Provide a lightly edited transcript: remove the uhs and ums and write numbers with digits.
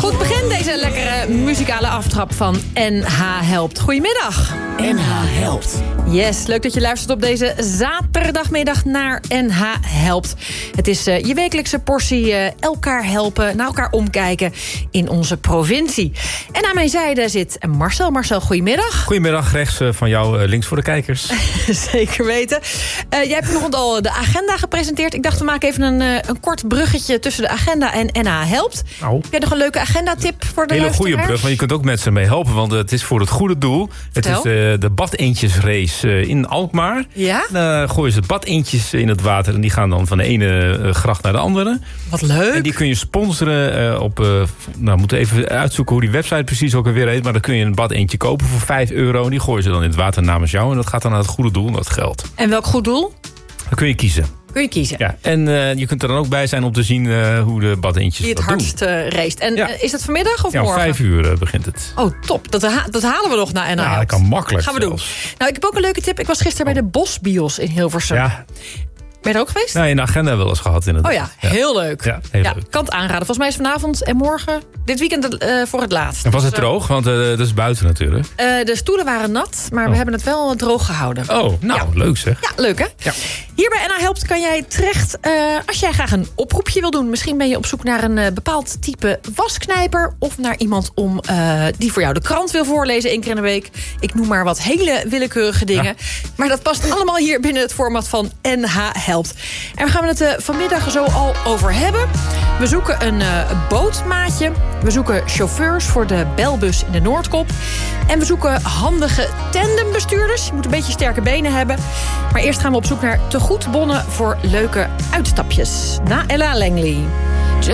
Goed begin deze lekkere muzikale aftrap van NH Helpt. Goedemiddag. NH Helpt. Yes, leuk dat je luistert op deze zaterdagmiddag naar NH Helpt. Het is je wekelijkse portie elkaar helpen, naar elkaar omkijken in onze provincie. En aan mijn zijde zit Marcel. Marcel, goedemiddag. Goedemiddag, rechts van jou, links voor de kijkers. Zeker weten. Jij hebt vanochtend al de agenda gepresenteerd. Ik dacht, we maken even een kort bruggetje tussen de agenda en NH Helpt. Nou. Heb jij nog een leuke agendatip voor de Hele luisteraars? goede brug, maar je kunt ook mensen mee helpen, want het is voor het goede doel. Vertel. Het is de badeentjesrace in Alkmaar. Ja? Dan gooien ze badeentjes in het water en die gaan dan van de ene gracht naar de andere. Wat leuk. En die kun je sponsoren op... we moeten even uitzoeken hoe die website precies ook alweer heet, maar dan kun je een badeentje kopen voor €5 en die gooien ze dan in het water namens jou en dat gaat dan naar het goede doel, dat geld. En welk goed doel? Dan kun je kiezen. Kun je kiezen. Ja, en je kunt er dan ook bij zijn om te zien hoe de badeentjes Die het dat doen. hardst race. En Ja. is dat vanmiddag of Ja, om morgen? 5 begint het. Oh, top. Dat halen we nog naar NH Ja, dat Helpt. kan makkelijk Gaan we zelfs. doen. Nou, ik heb ook een leuke tip. Ik was gisteren bij de Bosbios in Hilversum. Ja, Ben je er ook geweest? nou, in de agenda wel eens gehad inderdaad. Oh ja, heel leuk. Ja, heel leuk. Kan het aanraden. Volgens mij is vanavond en morgen, dit weekend voor het laatst. En was het Dus, droog? Want dat is buiten natuurlijk. de stoelen waren nat, maar we Oh. hebben het wel droog gehouden. Oh, nou, leuk zeg. Ja, leuk hè? Ja. Hier bij NH Helpt kan jij terecht als jij graag een oproepje wil doen. Misschien ben je op zoek naar een bepaald type wasknijper, of naar iemand die voor jou de krant wil voorlezen 1 keer in de week. Ik noem maar wat hele willekeurige dingen. Ja. Maar dat past allemaal hier binnen het format van NH Helpt. En we gaan het vanmiddag zo al over hebben. We zoeken een bootmaatje. We zoeken chauffeurs voor de belbus in de Noordkop. En we zoeken handige tandembestuurders. Je moet een beetje sterke benen hebben. Maar eerst gaan we op zoek naar tegoedbonnen voor leuke uitstapjes. Na Ella Langley.